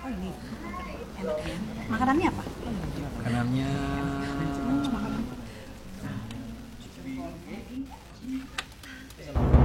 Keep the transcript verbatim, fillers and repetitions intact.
Oh ini enak ya. Makanannya apa? Makanannya Hmm, makanan.